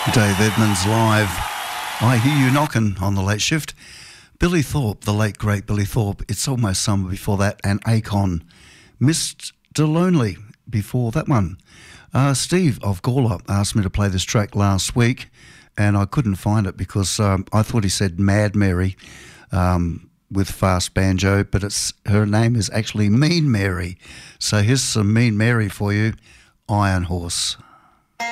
Dave Edmonds live. I hear you knocking on the late shift. Billy Thorpe, the late great Billy Thorpe. It's almost summer before that, and Akon. Mr. Lonely before that one. Steve of Gawler asked me to play this track last week, and I couldn't find it because I thought he said Mad Mary with fast banjo, but her name is actually Mean Mary. So here's some Mean Mary for you, Iron Horse.